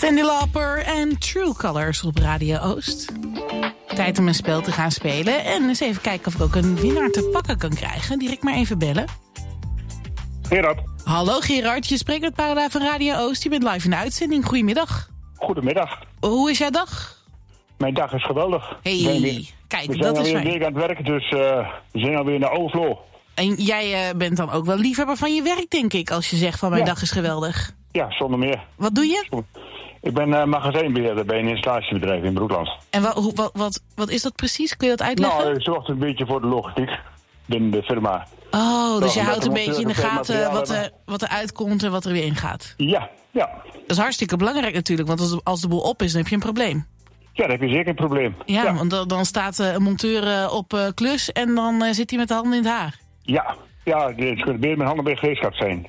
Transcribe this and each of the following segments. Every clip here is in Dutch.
Cyndi Lauper en True Colors op Radio Oost. Tijd om een spel te gaan spelen. En eens even kijken of ik ook een winnaar te pakken kan krijgen. Direct maar even bellen. Gerard. Hallo Gerard, je spreekt met Paula van Radio Oost. Je bent live in de uitzending. Goedemiddag. Goedemiddag. Hoe is jouw dag? Mijn dag is geweldig. Hey, kijk, we dat is zijn alweer fijn. een week aan het werk, dus we zijn alweer naar overflow. En jij bent dan ook wel liefhebber van je werk, denk ik, als je zegt van mijn dag is geweldig. Ja, zonder meer. Wat doe je? Ik ben magazijnbeheerder bij een instalatiebedrijf in Broekland. En wat is dat precies? Kun je dat uitleggen? Nou, ik zorg een beetje voor de logistiek binnen de firma. Oh, dus je omdat houdt een we beetje in de veel gaten materiaal wat er uitkomt en wat er weer ingaat. Ja. Dat is hartstikke belangrijk natuurlijk, want als de boel op is, dan heb je een probleem. Ja, dan heb je zeker een probleem. Ja, want dan staat een monteur op klus en dan zit hij met de handen in het haar. Ja, het kunnen weer met handen bij gereedschap zijn.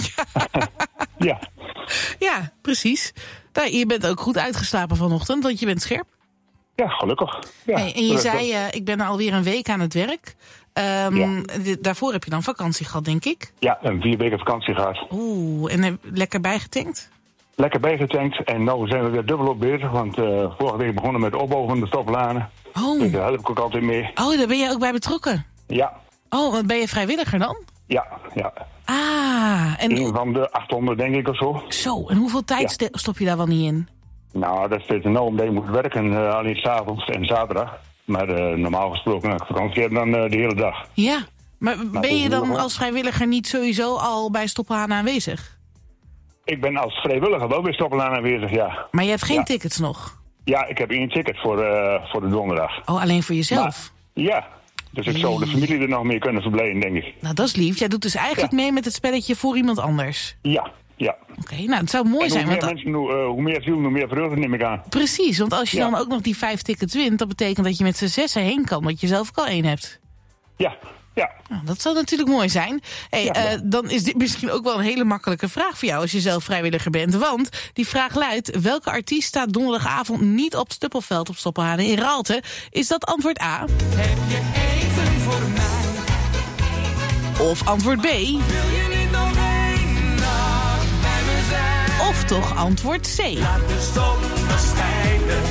Ja, precies. Nou, je bent ook goed uitgeslapen vanochtend, want je bent scherp. Ja, gelukkig. Ja, Hey, en je zei, ik ben alweer een week aan het werk. Daarvoor heb je dan vakantie gehad, denk ik? Ja, een 4 weken vakantie gehad. Oeh, en lekker bijgetankt? Lekker bijgetankt en nu zijn we weer dubbel op bezig. Want vorige week begonnen met opbouw van de stoplanen. Oh. Dus daar help ik ook altijd mee. Oh, daar ben je ook bij betrokken? Ja. Oh, wat ben je vrijwilliger dan? Ja. Ah, en... Een van de 800 denk ik of zo. Zo, en hoeveel tijd stop je daar wel niet in? Nou, dat is enorm dat je moet werken, alleen 's avonds en zaterdag. Maar normaal gesproken, als ik vakantie heb, dan de hele dag. Ja, maar ben je dan als vrijwilliger niet sowieso al bij Stoppelhaan aanwezig? Ik ben als vrijwilliger wel bij Stoppelhaan aanwezig, ja. Maar je hebt geen tickets nog? Ja, ik heb 1 ticket voor de donderdag. Oh, alleen voor jezelf? Maar, ja, dus ik zou de familie er nog meer kunnen verblijden, denk ik. Nou, dat is lief. Jij doet dus eigenlijk mee met het spelletje voor iemand anders. Ja. Oké, nou, het zou mooi zijn. Hoe meer ziel, hoe meer vreugde neem ik aan. Precies, want als je dan ook nog die 5 tickets wint, dat betekent dat je met z'n 6 heen kan, want je zelf ook al 1 hebt. Ja. Nou, dat zou natuurlijk mooi zijn. Dan is dit misschien ook wel een hele makkelijke vraag voor jou als je zelf vrijwilliger bent. Want die vraag luidt, welke artiest staat donderdagavond niet op het Stuppelveld op Stoppelhaan in Raalte? Is dat antwoord A? Heb je even voor mij? Of antwoord B? Wil je niet nog één nacht bij me zijn? Of toch antwoord C? Laat de zon maar schijnen.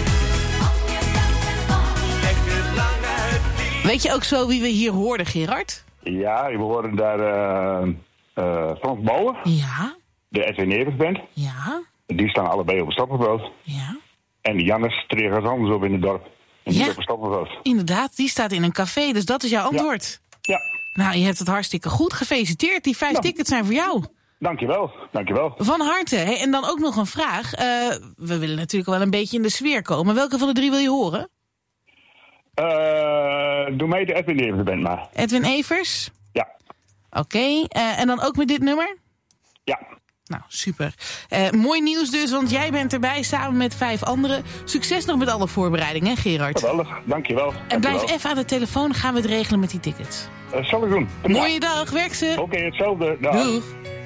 Lekker lang uit die... Weet je ook zo wie we hier hoorden, Gerard? Ja, we horen daar Frans Bouwer, Ja, de Edwin Evers band. ja, Die staan allebei op het Stappenveld. ja. En die Jannes Tregers anders op in het dorp. En die op het Stappenveld. Inderdaad, die staat in een café, dus dat is jouw antwoord. Ja. Nou, je hebt het hartstikke goed. Gefeliciteerd, die 5 tickets zijn voor jou. Dankjewel. Van harte. Hey, en dan ook nog een vraag. We willen natuurlijk wel een beetje in de sfeer komen. Welke van de 3 wil je horen? Doe mij de Edwin Evers band maar. Edwin Evers? Ja. Oké, en dan ook met dit nummer? Ja. Nou, super. Mooi nieuws dus, want jij bent erbij samen met 5 anderen. Succes nog met alle voorbereidingen, Gerard. Geweldig. Dankjewel. En blijf even aan de telefoon, gaan we het regelen met die tickets. Zal ik doen. Mooie dag, werk ze. Oké, hetzelfde. Dag. Doeg.